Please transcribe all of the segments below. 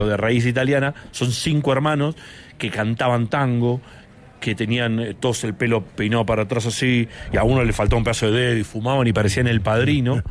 de raíz italiana, son 5 hermanos que cantaban tango, que tenían todos el pelo peinado para atrás así, y a uno le faltaba un pedazo de dedo y fumaban y parecían El Padrino,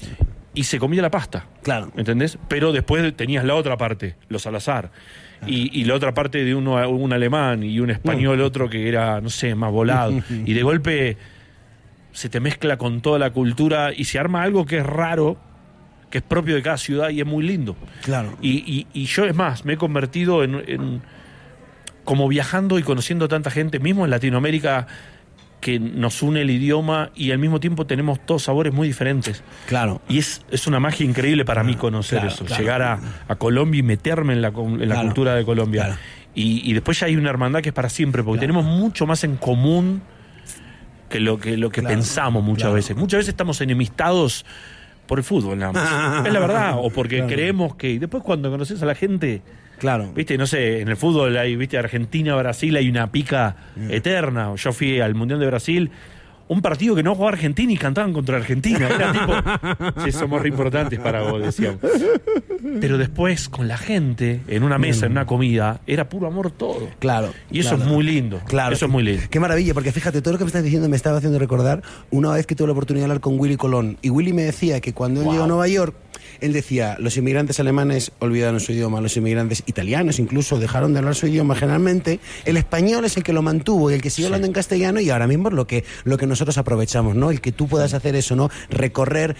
y se comía la pasta. Claro. ¿Entendés? Pero después tenías la otra parte, los Salazar, y la otra parte de un alemán y un español, otro que era, no sé, más volado, y de golpe se te mezcla con toda la cultura y se arma algo que es raro, que es propio de cada ciudad y es muy lindo. Claro. Y yo, es más, me he convertido en como viajando y conociendo tanta gente, mismo en Latinoamérica, que nos une el idioma y al mismo tiempo tenemos todos sabores muy diferentes. Claro. Y es una magia increíble para mí conocer eso, llegar a Colombia y meterme en la cultura de Colombia. Claro. Y después ya hay una hermandad que es para siempre, porque tenemos mucho más en común que lo que pensamos muchas veces. Muchas veces estamos enemistados por el fútbol, nada más. Es la verdad, o porque creemos que... Y después cuando conoces a la gente... Claro. Viste, no sé, en el fútbol hay, viste, Argentina, Brasil, hay una pica eterna. Yo fui al Mundial de Brasil, un partido que no jugaba Argentina y cantaban contra Argentina. Era tipo, sí, somos re importantes para vos, decíamos. Pero después, con la gente, en una mesa, en una comida, era puro amor todo. Claro. Y eso es muy lindo. Claro. Eso es muy lindo. Qué maravilla, porque fíjate, todo lo que me estás diciendo me estaba haciendo recordar una vez que tuve la oportunidad de hablar con Willy Colón. Y Willy me decía que cuando él llegó a Nueva York, él decía, los inmigrantes alemanes olvidaron su idioma, los inmigrantes italianos incluso dejaron de hablar su idioma generalmente. El español es el que lo mantuvo y el que siguió hablando en castellano, y ahora mismo es lo que nosotros aprovechamos, ¿no? El que tú puedas hacer eso, ¿no? Recorrer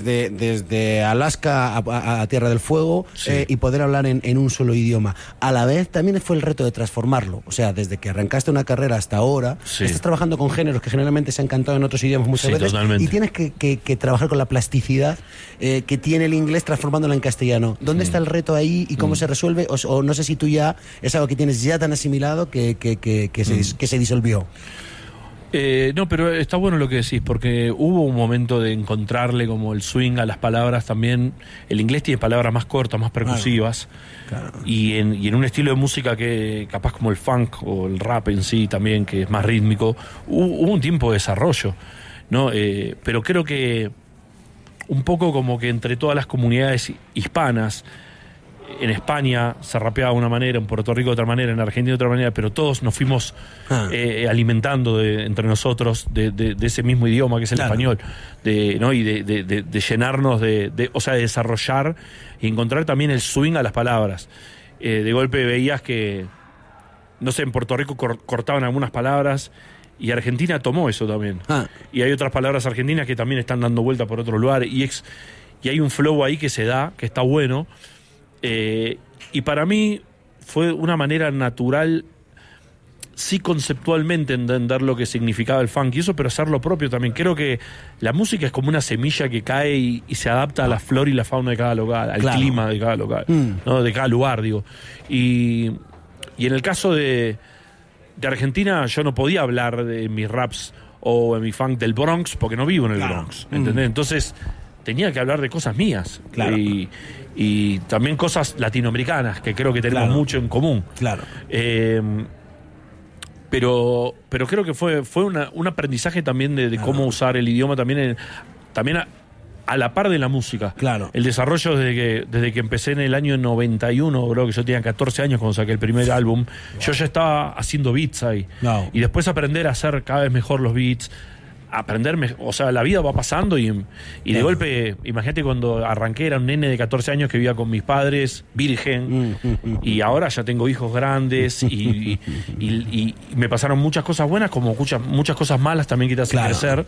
desde Alaska a Tierra del Fuego y poder hablar en un solo idioma. A la vez también fue el reto de transformarlo. O sea, desde que arrancaste una carrera hasta ahora, estás trabajando con géneros que generalmente se han cantado en otros idiomas muchas veces. Totalmente. Y tienes que trabajar con la plasticidad que tiene el inglés transformándolo en castellano. ¿Dónde está el reto ahí y cómo se resuelve? O no sé si tú ya es algo que tienes ya tan asimilado que se disolvió. No, pero está bueno lo que decís, porque hubo un momento de encontrarle como el swing a las palabras también. El inglés tiene palabras más cortas, más percusivas. Claro. Y en un estilo de música que capaz como el funk o el rap en sí también, que es más rítmico, hubo un tiempo de desarrollo, ¿no? Pero creo que un poco como que entre todas las comunidades hispanas, en España se rapeaba de una manera, en Puerto Rico de otra manera, en Argentina de otra manera, pero todos nos fuimos alimentando entre nosotros de ese mismo idioma que es el español, ¿no? Y de llenarnos o sea, de desarrollar y encontrar también el swing a las palabras. De golpe veías que, no sé, en Puerto Rico cortaban algunas palabras, y Argentina tomó eso también. Y hay otras palabras argentinas que también están dando vuelta por otro lugar, y hay un flow ahí que se da, que está bueno. Y para mí fue una manera natural, sí, conceptualmente entender lo que significaba el funk y eso, pero hacer lo propio también. Creo que la música es como una semilla que cae y se adapta a la flora y la fauna de cada lugar, al clima de cada lugar, ¿no? De cada lugar, digo. Y en el caso de Argentina, yo no podía hablar de mis raps o de mi funk del Bronx porque no vivo en el Bronx, ¿entendés? Entonces tenía que hablar de cosas mías. Y también cosas latinoamericanas, que creo que tenemos mucho en común. Pero creo que fue un aprendizaje también de cómo usar el idioma también a la par de la música. El desarrollo desde que empecé en el año 91, bro, que yo tenía 14 años cuando saqué el primer álbum, yo ya estaba haciendo beats ahí. Y después aprender a hacer cada vez mejor los beats, aprenderme, o sea, la vida va pasando y de golpe, imagínate cuando arranqué, era un nene de 14 años que vivía con mis padres, virgen, y ahora ya tengo hijos grandes y me pasaron muchas cosas buenas como muchas cosas malas también que te hacen crecer,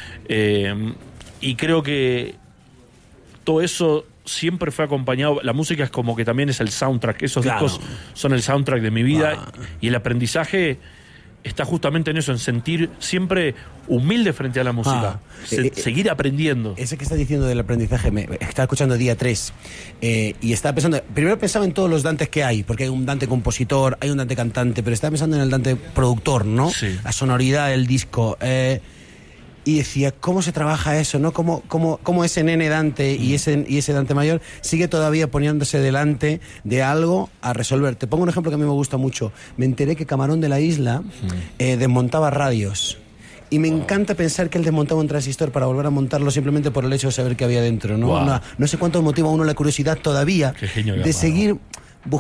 y creo que todo eso siempre fue acompañado, la música es como que también es el soundtrack, esos discos son el soundtrack de mi vida, y el aprendizaje está justamente en eso, en sentir siempre humilde frente a la música, seguir aprendiendo. Ese que estás diciendo del aprendizaje, me estaba escuchando día 3 y estaba pensando, primero pensaba en todos los Dantes que hay, porque hay un Dante compositor, hay un Dante cantante, pero estaba pensando en el Dante productor, ¿no? La sonoridad del disco, y decía, ¿cómo se trabaja eso, no? ¿Cómo ese nene Dante y ese Dante mayor sigue todavía poniéndose delante de algo a resolver? Te pongo un ejemplo que a mí me gusta mucho. Me enteré que Camarón de la Isla desmontaba radios. Y me encanta pensar que él desmontaba un transistor para volver a montarlo simplemente por el hecho de saber qué había dentro, ¿no? No sé cuánto motiva a uno la curiosidad todavía de seguir